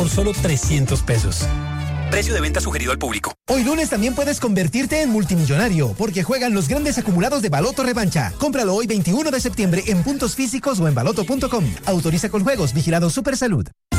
por solo 300 pesos. Precio de venta sugerido al público. Hoy lunes también puedes convertirte en multimillonario, porque juegan los grandes acumulados de Baloto Revancha. Cómpralo hoy 21 de septiembre en puntos físicos o en baloto.com. Autoriza con juegos, vigilado Supersalud.